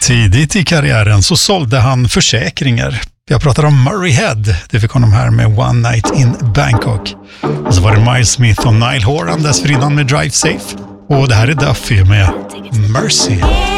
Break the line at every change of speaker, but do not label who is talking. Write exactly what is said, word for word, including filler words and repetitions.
Tidigt i karriären så sålde han försäkringar. Jag pratar om Murray Head. Det fick honom här med One Night in Bangkok. Och så var det Miles Smith och Niall Horan dessförinnan med Drive Safe. Och det här är Duffy med Mercy.